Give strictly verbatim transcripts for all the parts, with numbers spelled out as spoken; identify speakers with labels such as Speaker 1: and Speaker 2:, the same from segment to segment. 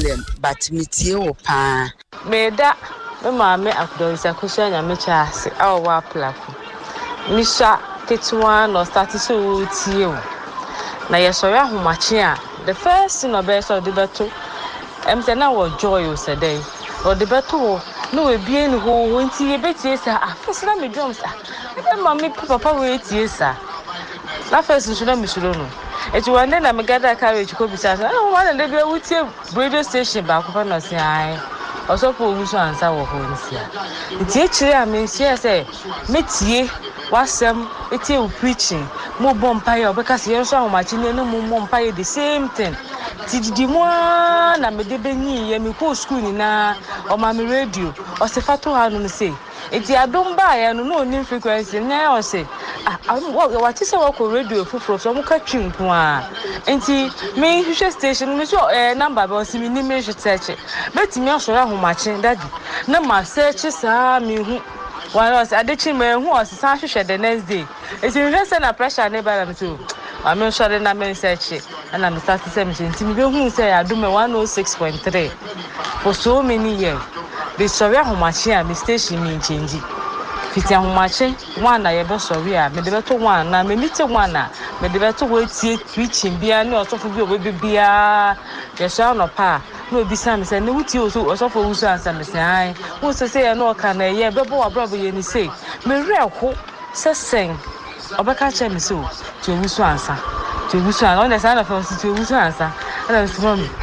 Speaker 1: problem, but me tie wo pa.
Speaker 2: Me da me maame akudonsa kusha nyame chaase a wa plafo. Me sha ketwa no start so tie wo. Na ye sori ahomache a the first thing obe so de beto. Em say na wo joy o sedey. O de beto no we bie ni ho ho nti ye betie sa afese na me drums ah. E maame papa we tie sa. Na first nso na me suro no. Eti one day na me gather carriage ko bisa say ah one day be wutie radio station ba ko fa no say ai. Also for who so answer wo ho nsia. Nti e kire a me nsia say metie wasem etie u preaching mo bompaye obeka se yenso ahomachi ne no mo bompaye the same thing. Tididi mo na me de benyi ye me ko school ni na o ma me radio o se fato ha no say enti adom ba ya no no ni frequency na o say ah what is our radio fufuro so mo ka twinko a enti me hwehwe station me so eh number ba o si me ni me hwehwe search betimi asoro ahomachi daddy na ma search sa me hu one was adechi me hu o sa hwehwe the next day enti me say na pressure ne ba na so I mean, sorry, na me search and I'm starting seventeen. Tim be who say I do me one oh six point three for so many years. The sorry how much here me station me change. Fiti how much one na ye be sorry a me de beto one na me meet one na me de beto we tie preaching bia na osofo bi obi bia ye so no pa no bi sam say na wuti oso osofo wuso answer me say ai wo so say na o ka na ye be bo abrobo ye ni say me reho se sing obeka che me so to wusu ansa to wusu an on the side of us to wusu ansa and so me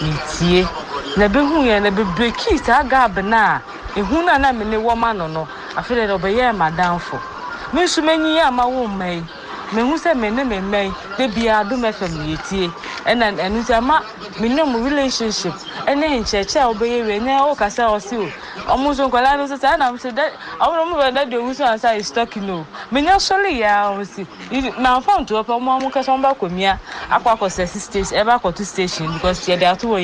Speaker 2: tie na be hu ye na be break it agab na ehun na na me ne wo ma no no afele do be ye madam fo me su manyi ya ma wo mai me hu se me ne me mai de bia do me fam ye tie and enu se ma me no mo relationship ene ncheche a obe ye we ne o kasa o si o omuzo nkwala no se na me se that awon mo be that de wusu ansa is talking no me nya sole ya o si na phone to opa mo mo kasa mo ba komia akwa akọ station e ba akọ to station because ye dey ato